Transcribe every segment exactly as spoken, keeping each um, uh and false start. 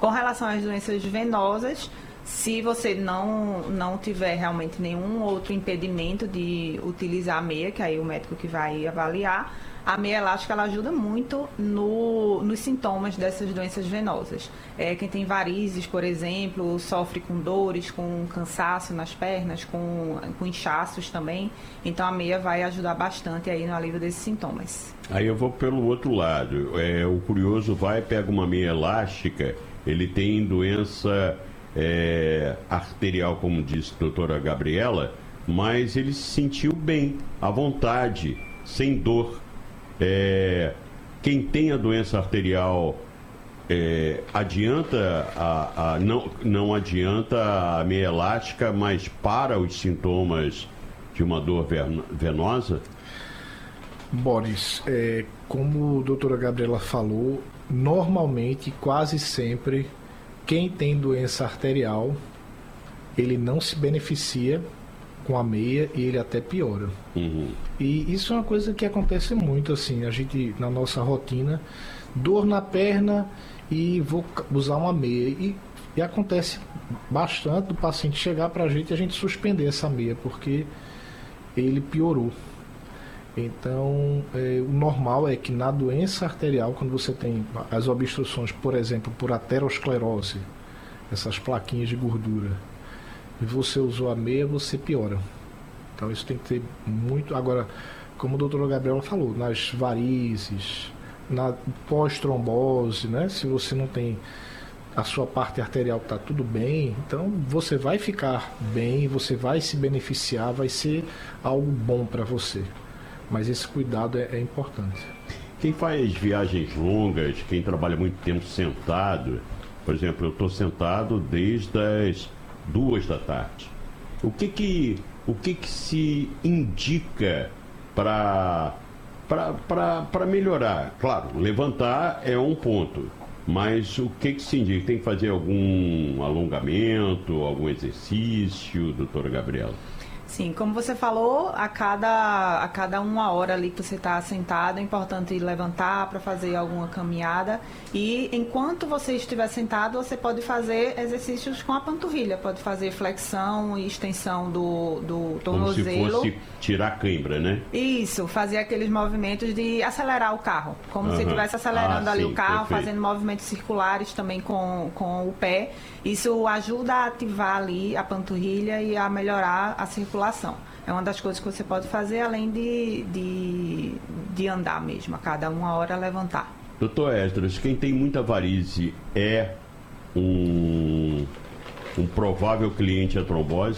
Com relação às doenças venosas, se você não, não tiver realmente nenhum outro impedimento de utilizar a meia, que aí o médico que vai avaliar, a meia elástica ela ajuda muito no, nos sintomas dessas doenças venosas. É, quem tem varizes, por exemplo, sofre com dores, com cansaço nas pernas, com, com inchaços também. Então a meia vai ajudar bastante aí no alívio desses sintomas. Aí eu vou pelo outro lado. É, o curioso vai, pega uma meia elástica, ele tem doença é, arterial, como disse a doutora Gabriela, mas ele se sentiu bem, à vontade, sem dor. É, quem tem a doença arterial é, adianta a, a, não, não adianta a meia elástica, mas para os sintomas de uma dor venosa? Boris, é, como a doutora Gabriela falou, normalmente, quase sempre, quem tem doença arterial, ele não se beneficia com a meia e ele até piora. Uhum. E isso é uma coisa que acontece muito, assim, a gente, na nossa rotina, dor na perna e vou usar uma meia. E, e acontece bastante do paciente chegar pra gente e a gente suspender essa meia, porque ele piorou. Então, é, o normal é que na doença arterial, quando você tem as obstruções, por exemplo, por aterosclerose, essas plaquinhas de gordura, e você usou a meia, você piora. Então isso tem que ter muito... Agora, como a doutora Gabriela falou, nas varizes, na pós-trombose, né? Se você não tem a sua parte arterial, está tudo bem, então você vai ficar bem, você vai se beneficiar, vai ser algo bom para você. Mas esse cuidado é, é importante. Quem faz viagens longas, quem trabalha muito tempo sentado, por exemplo, eu estou sentado desde as duas da tarde. O que que, o que, que se indica para para melhorar? Claro, levantar é um ponto, mas o que que se indica? Tem que fazer algum alongamento, algum exercício, doutora Gabriela? Sim, como você falou, a cada, a cada uma hora ali que você está sentado, é importante levantar para fazer alguma caminhada. E enquanto você estiver sentado, você pode fazer exercícios com a panturrilha. Pode fazer flexão e extensão do, do tornozelo. Como se fosse tirar a cãibra, né? Isso, fazer aqueles movimentos de acelerar o carro. Como uhum. se estivesse acelerando ah, ali sim, o carro, perfeito. Fazendo movimentos circulares também com, com o pé. Isso ajuda a ativar ali a panturrilha e a melhorar a circulação. É uma das coisas que você pode fazer, além de, de, de andar mesmo, a cada uma hora levantar. Doutor Esdras, quem tem muita varize é um, um provável cliente a trombose?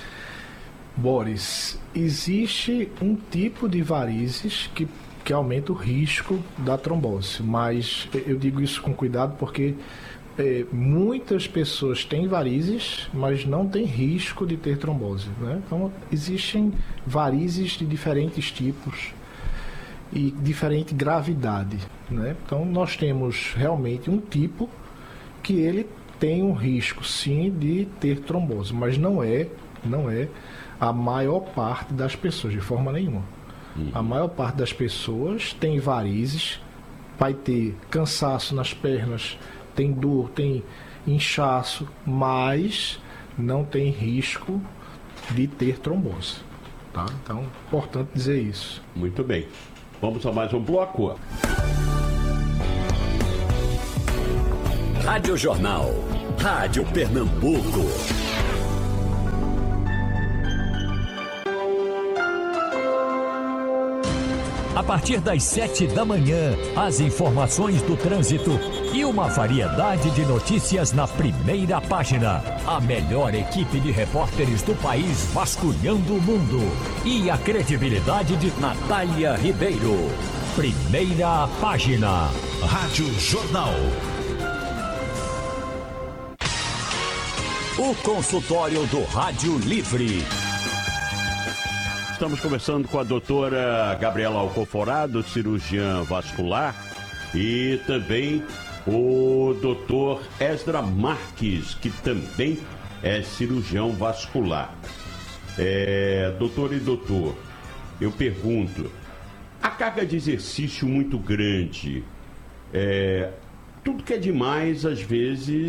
Boris, existe um tipo de varizes que, que aumenta o risco da trombose, mas eu digo isso com cuidado porque É, muitas pessoas têm varizes, mas não têm risco de ter trombose, né? Então, existem varizes de diferentes tipos e diferente gravidade, né? Então, nós temos realmente um tipo que ele tem um risco, sim, de ter trombose, mas não é, não é a maior parte das pessoas, de forma nenhuma. Uhum. A maior parte das pessoas tem varizes, vai ter cansaço nas pernas, tem dor, tem inchaço, mas não tem risco de ter trombose, tá? Então, é importante dizer isso. Muito bem. Vamos a mais um bloco. Rádio Jornal, Rádio Pernambuco. A partir das sete da manhã, as informações do trânsito e uma variedade de notícias na primeira página. A melhor equipe de repórteres do país vasculhando o mundo. E a credibilidade de Natália Ribeiro. Primeira página. Rádio Jornal. O consultório do Rádio Livre. Estamos conversando com a doutora Gabriela Alcoforado, cirurgiã vascular, e também o doutor Esdras Marques, que também é cirurgião vascular. É, doutor e doutor, eu pergunto, a carga de exercício muito grande, é, tudo que é demais, às vezes,